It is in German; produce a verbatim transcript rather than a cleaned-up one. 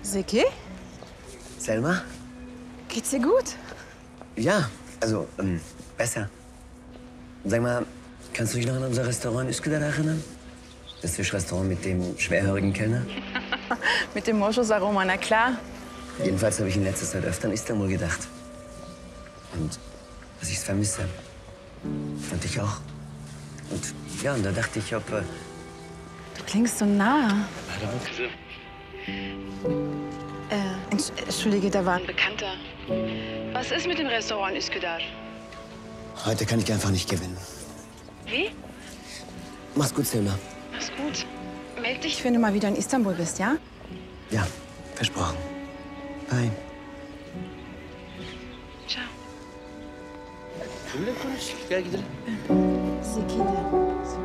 Seki? Selma? Geht's dir gut? Ja, also, ähm, besser. Sag mal, kannst du dich noch an unser Restaurant in Üsküdar erinnern? Das Fischrestaurant mit dem schwerhörigen Kellner? Mit dem Moschusaroma, na klar. Jedenfalls habe ich in letzter Zeit öfter an Istanbul gedacht. Und dass ich es vermisse. Und ich auch. Und ja, und da dachte ich, ob... Äh, Du klingst so nah. Äh, Entsch Entschuldige, da war ein Bekannter. Was ist mit dem Restaurant in Üsküdar? heute kann ich einfach nicht gewinnen. Wie? Mach's gut, Selma. Mach's gut. Meld dich, wenn du mal wieder in Istanbul bist, ja? Ja, versprochen. Bye. Ciao. Kimle konuş? Gel gidelim. Seki de.